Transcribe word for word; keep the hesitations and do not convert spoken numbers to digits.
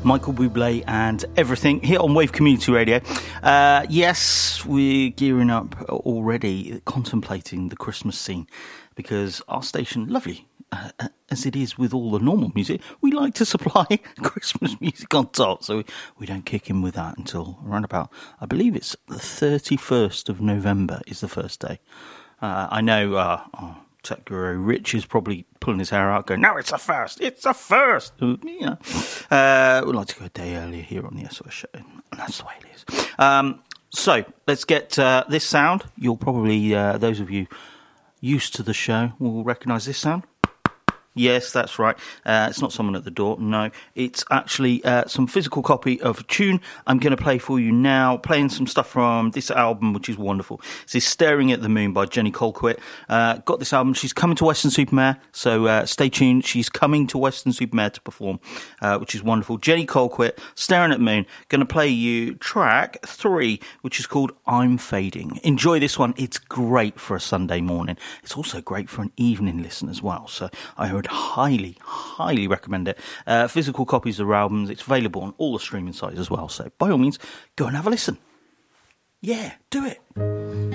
Michael Bublé and Everything here on Wave Community Radio. Uh, yes, we're gearing up already, contemplating the Christmas scene, because our station, lovely uh, as it is with all the normal music, we like to supply Christmas music on top, so we, we don't kick in with that until around about, I believe it's the thirty-first of November is the first day. Uh, I know... Uh, oh, Tech Guru Rich is probably pulling his hair out, going, "No, it's a first, it's a first." You know, uh, we'd like to go a day earlier here on the S O S show, and that's the way it is. Um, so let's get uh, this sound. You'll probably, uh, those of you used to the show, will recognise this sound. Yes, that's right. Uh, it's not someone at the door. No, it's actually uh, some physical copy of a tune I'm going to play for you now, playing some stuff from this album, which is wonderful. This is Staring at the Moon by Jenny Colquitt. Uh, got this album. She's coming to Weston-super-Mare, so uh, stay tuned. She's coming to Weston-super-Mare to perform, uh, which is wonderful. Jenny Colquitt, Staring at the Moon. Going to play you track three, which is called I'm Fading. Enjoy this one. It's great for a Sunday morning. It's also great for an evening listen as well, so I heard highly, highly recommend it. Uh, physical copies of their albums. It's available on all the streaming sites as well. So by all means, go and have a listen. Yeah, do it.